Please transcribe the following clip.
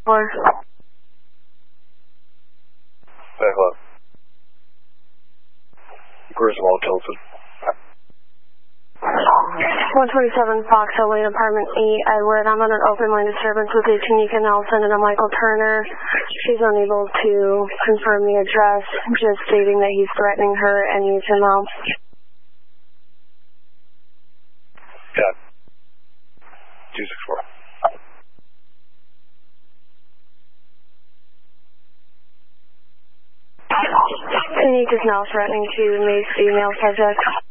4. Hello. Griswold Tilted. 127 Fox Hill Lane, Apartment 8, Edward. I'm on an open line disturbance with a Tanika Nelson and a Michael Turner. She's unable to confirm the address, just stating that he's threatening her and needs him out. Yeah. 264. Tanika is now threatening to mace the male subject.